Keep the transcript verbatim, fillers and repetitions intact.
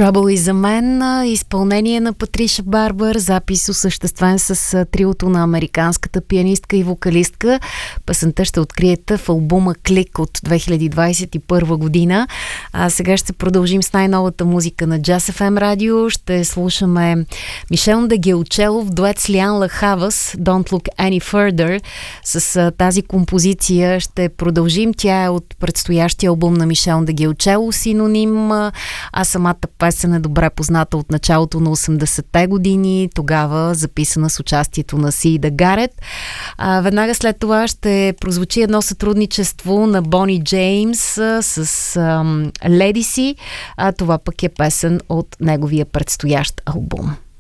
Trouble is a Man, изпълнение на Патриша Барбър, запис осъществен с триото на американската пианистка и вокалистка. Песента ще откриете в албума Клик от две хиляди двадесет и първа година. А сега ще продължим с най-новата музика на Джаз Еф Ем радио. Ще слушаме Мишел Дегелчелов, дует с Лиан Лахавас, Don't Look Any Further. С тази композиция ще продължим. Тя е от предстоящия албум на Мишел Дегелчелов, Синоним, а самата песен е добре позната от началото на осемдесетте години, тогава записана с участието на Сида Гарет. А, веднага след това ще прозвучи едно сътрудничество на Бони Джеймс а, с ам, Леди Си, а това пък е песен от неговия предстоящ албум.